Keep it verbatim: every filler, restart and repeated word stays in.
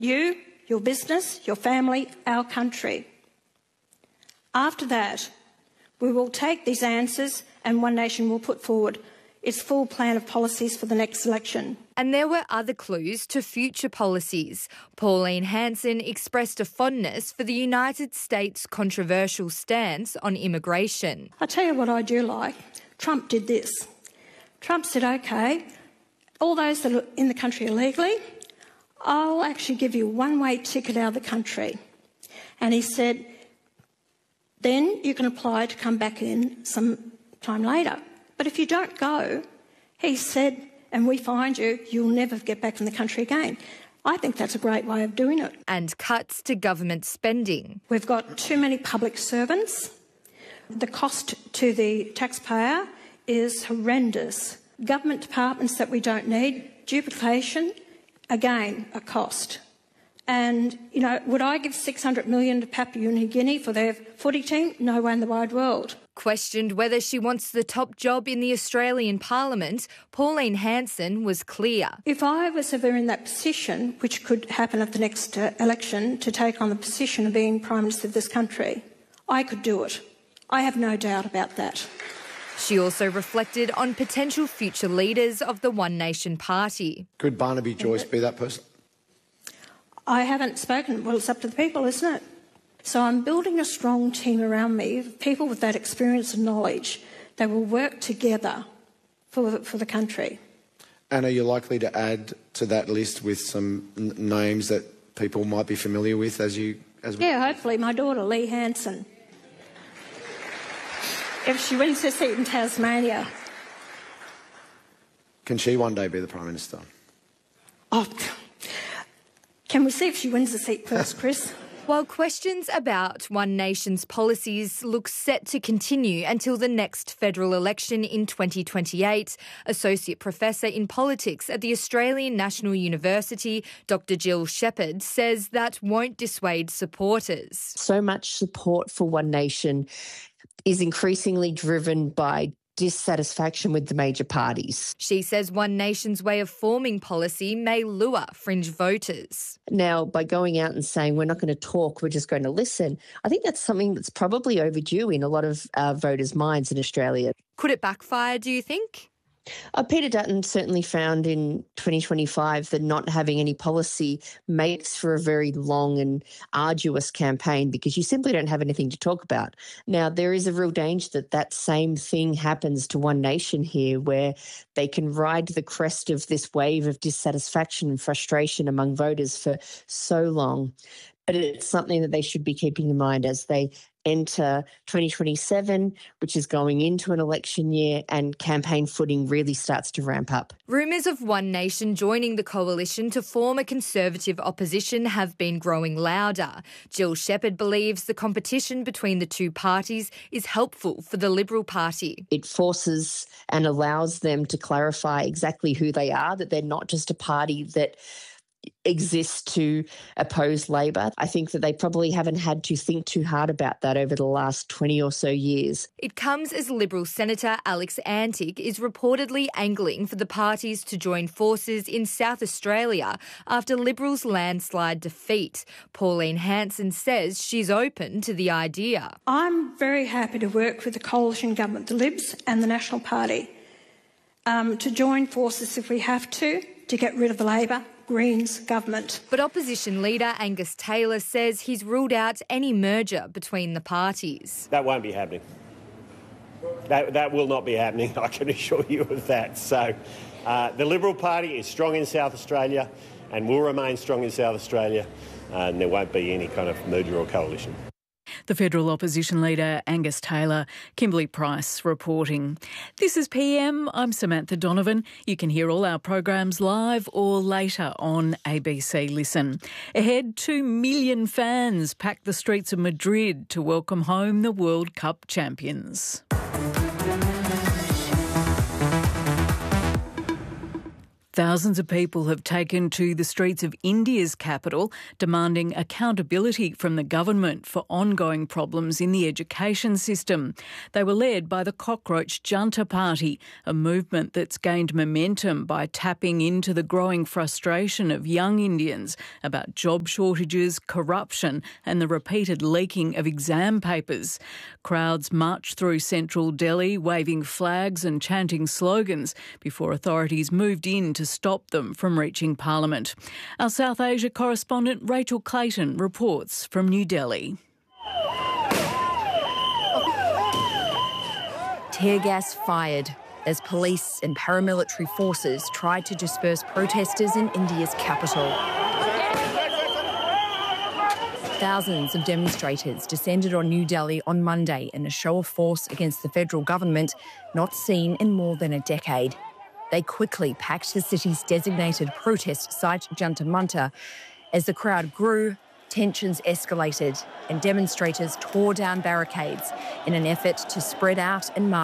You, your business, your family, our country. After that, we will take these answers and One Nation will put forward its full plan of policies for the next election. And there were other clues to future policies. Pauline Hanson expressed a fondness for the United States' controversial stance on immigration. I'll tell you what I do like. Trump did this. Trump said, OK, all those that are in the country illegally, I'll actually give you a one-way ticket out of the country. And he said, then you can apply to come back in some time later. But if you don't go, he said, and we find you, you'll never get back in the country again. I think that's a great way of doing it. And cuts to government spending. We've got too many public servants. The cost to the taxpayer is horrendous. Government departments that we don't need, duplication, again, a cost. And, you know, would I give six hundred million dollars to Papua New Guinea for their footy team? No way in the wide world. Questioned whether she wants the top job in the Australian Parliament, Pauline Hanson was clear. If I was ever in that position, which could happen at the next uh, election, to take on the position of being Prime Minister of this country, I could do it. I have no doubt about that. She also reflected on potential future leaders of the One Nation Party. Could Barnaby Joyce be that person? I haven't spoken. Well, it's up to the people, isn't it? So I'm building a strong team around me, people with that experience and knowledge that will work together for, for the country. And are you likely to add to that list with some n- names that people might be familiar with as you... As we... Yeah, hopefully my daughter, Lee Hanson. If she wins her seat in Tasmania. Can she one day be the Prime Minister? Oh, can we see if she wins the seat first, Chris? While questions about One Nation's policies look set to continue until the next federal election in twenty twenty-eight, Associate Professor in Politics at the Australian National University, Doctor Jill Shepherd, says that won't dissuade supporters. So much support for One Nation is increasingly driven by dissatisfaction with the major parties. She says One Nation's way of forming policy may lure fringe voters. Now, by going out and saying we're not going to talk, we're just going to listen, I think that's something that's probably overdue in a lot of uh, voters' minds in Australia. Could it backfire, do you think? Uh, Peter Dutton certainly found in twenty twenty-five that not having any policy makes for a very long and arduous campaign because you simply don't have anything to talk about. Now, there is a real danger that that same thing happens to One Nation here, where they can ride the crest of this wave of dissatisfaction and frustration among voters for so long. But it's something that they should be keeping in mind as they enter twenty twenty-seven, which is going into an election year, and campaign footing really starts to ramp up. Rumours of One Nation joining the coalition to form a Conservative opposition have been growing louder. Jill Shepherd believes the competition between the two parties is helpful for the Liberal Party. It forces and allows them to clarify exactly who they are, that they're not just a party that exists to oppose Labor. I think that they probably haven't had to think too hard about that over the last twenty or so years. It comes as Liberal Senator Alex Antic is reportedly angling for the parties to join forces in South Australia after Liberals' landslide defeat. Pauline Hanson says she's open to the idea. I'm very happy to work with the coalition government, the Libs and the National Party, um, to join forces if we have to, to get rid of the Labor Greens government. But opposition leader Angus Taylor says he's ruled out any merger between the parties. That won't be happening. That, that will not be happening, I can assure you of that. So uh, the Liberal Party is strong in South Australia and will remain strong in South Australia, uh, and there won't be any kind of merger or coalition. The federal opposition leader Angus Taylor. Kimberly Price reporting. This is P M. I'm Samantha Donovan. You can hear all our programs live or later on A B C Listen. Ahead, two million fans packed the streets of Madrid to welcome home the World Cup champions. Thousands of people have taken to the streets of India's capital, demanding accountability from the government for ongoing problems in the education system. They were led by the Cockroach Junta Party, a movement that's gained momentum by tapping into the growing frustration of young Indians about job shortages, corruption and the repeated leaking of exam papers. Crowds marched through central Delhi, waving flags and chanting slogans before authorities moved in to stop them from reaching Parliament. Our South Asia correspondent Rachel Clayton reports from New Delhi. Tear gas fired as police and paramilitary forces tried to disperse protesters in India's capital. Thousands of demonstrators descended on New Delhi on Monday in a show of force against the federal government not seen in more than a decade. They quickly packed the city's designated protest site, Jantar Mantar. As the crowd grew, tensions escalated and demonstrators tore down barricades in an effort to spread out and march